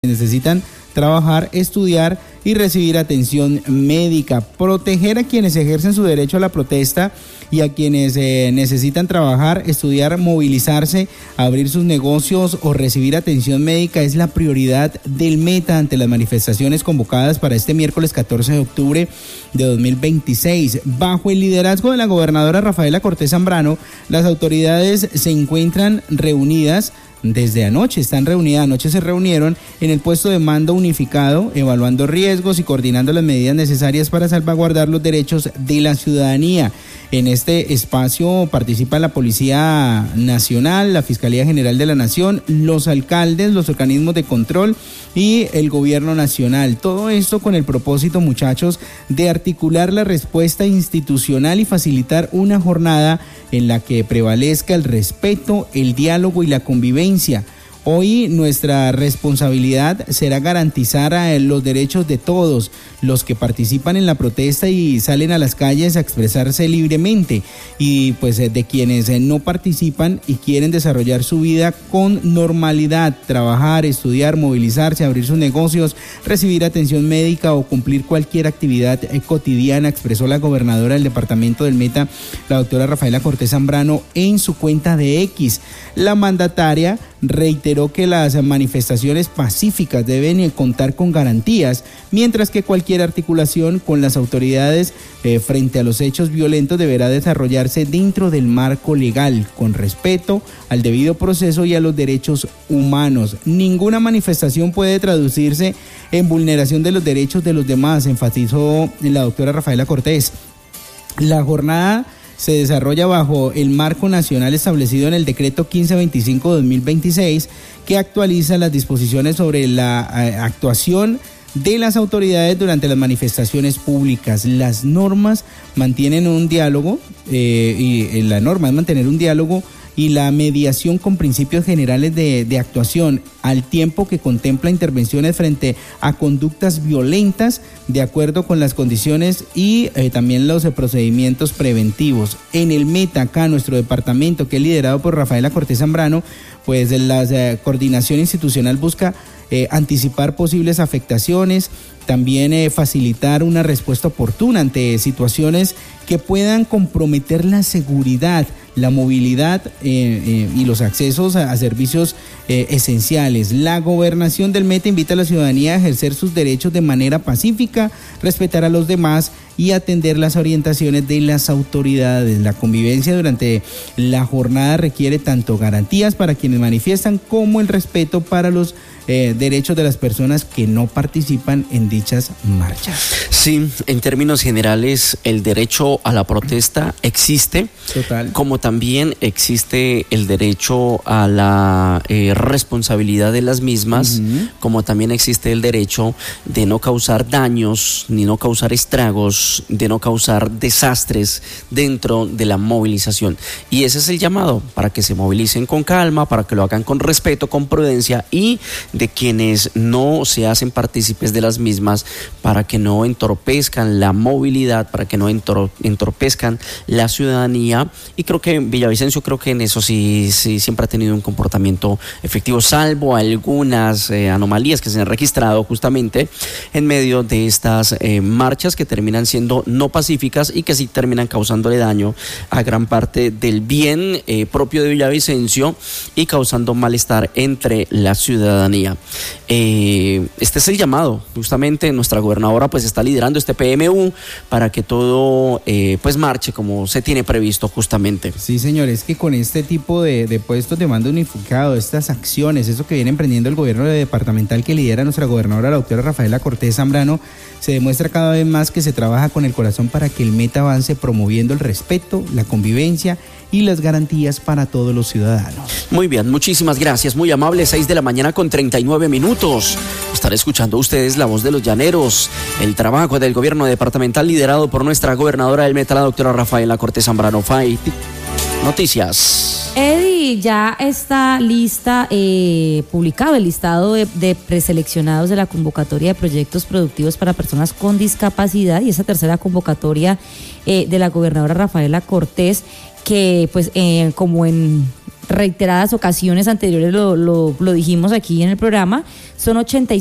necesitan trabajar, estudiar y recibir atención médica, proteger a quienes ejercen su derecho a la protesta y a quienes necesitan trabajar, estudiar, movilizarse, abrir sus negocios o recibir atención médica es la prioridad del Meta ante las manifestaciones convocadas para este miércoles 14 de octubre de 2026. Bajo el liderazgo de la gobernadora Rafaela Cortés Zambrano, las autoridades se encuentran reunidas desde anoche, anoche se reunieron en el puesto de mando unificado, evaluando riesgos y coordinando las medidas necesarias para salvaguardar los derechos de la ciudadanía. En este espacio participa la Policía Nacional, la Fiscalía General de la Nación, los alcaldes, los organismos de control y el Gobierno Nacional. Todo esto con el propósito, muchachos, de articular la respuesta institucional y facilitar una jornada en la que prevalezca el respeto, el diálogo y la convivencia. Hoy nuestra responsabilidad será garantizar los derechos de todos los que participan en la protesta y salen a las calles a expresarse libremente, y pues de quienes no participan y quieren desarrollar su vida con normalidad, trabajar, estudiar, movilizarse, abrir sus negocios, recibir atención médica o cumplir cualquier actividad cotidiana, expresó la gobernadora del departamento del Meta, la doctora Rafaela Cortés Zambrano, en su cuenta de X. La mandataria reiteró que las manifestaciones pacíficas deben contar con garantías, mientras que cualquier articulación con las autoridades frente a los hechos violentos deberá desarrollarse dentro del marco legal, con respeto al debido proceso y a los derechos humanos. Ninguna manifestación puede traducirse en vulneración de los derechos de los demás, enfatizó la doctora Rafaela Cortés. La jornada se desarrolla bajo el marco nacional establecido en el decreto 1525-2026, que actualiza las disposiciones sobre la actuación de las autoridades durante las manifestaciones públicas. Las normas mantienen un diálogo, y la norma es mantener un diálogo y la mediación con principios generales de actuación, al tiempo que contempla intervenciones frente a conductas violentas de acuerdo con las condiciones y también los procedimientos preventivos. En el Meta, acá nuestro departamento, que es liderado por Rafaela Cortés Zambrano, pues la coordinación institucional busca anticipar posibles afectaciones, también facilitar una respuesta oportuna ante situaciones que puedan comprometer la seguridad, la movilidad y los accesos a servicios esenciales. La gobernación del Meta invita a la ciudadanía a ejercer sus derechos de manera pacífica, respetar a los demás y atender las orientaciones de las autoridades. La convivencia durante la jornada requiere tanto garantías para quienes manifiestan como el respeto para los derechos de las personas que no participan en dichas marchas. Sí, en términos generales, el derecho a la protesta existe. Total. Como también existe el derecho a la responsabilidad de las mismas, como también existe el derecho de no causar daños, ni no causar estragos, de no causar desastres dentro de la movilización. Y ese es el llamado, para que se movilicen con calma, para que lo hagan con respeto, con prudencia, y de quienes no se hacen partícipes de las mismas, para que no entorpezcan la movilidad, para que no entorpezcan la ciudadanía. Y creo que Villavicencio, en eso sí siempre ha tenido un comportamiento efectivo, salvo algunas anomalías que se han registrado justamente en medio de estas marchas, que terminan siendo no pacíficas y que sí terminan causándole daño a gran parte del bien propio de Villavicencio y causando malestar entre la ciudadanía. Este es el llamado. Justamente nuestra gobernadora pues está liderando este PMU para que todo pues marche como se tiene previsto justamente. Sí, señores, que con este tipo de puestos de mando unificado, estas acciones, eso que viene emprendiendo el gobierno departamental que lidera nuestra gobernadora, la doctora Rafaela Cortés Zambrano, se demuestra cada vez más que se trabaja con el corazón para que el Meta avance promoviendo el respeto, la convivencia y las garantías para todos los ciudadanos. Muy bien, muchísimas gracias, muy amable. 6:39 a.m. Estaré escuchando ustedes la voz de los llaneros, el trabajo del gobierno departamental liderado por nuestra gobernadora del Meta, la doctora Rafaela Cortés Zambrano. FAI Noticias. Eddie, ya está publicado el listado de preseleccionados de la convocatoria de proyectos productivos para personas con discapacidad, y esa tercera convocatoria de la gobernadora Rafaela Cortés, que pues como en reiteradas ocasiones anteriores lo dijimos aquí en el programa, son 85